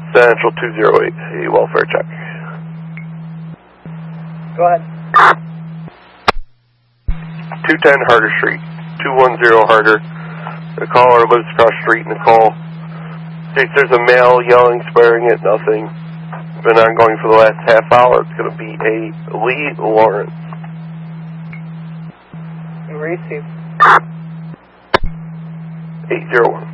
Central 208, a welfare check. Go ahead. 210 Harder Street, 210 Harder. The caller lives across the street, and the call states there's a male yelling, swearing at nothing. Been ongoing for the last half hour. It's going to be a Lee Lawrence. Receive. 801.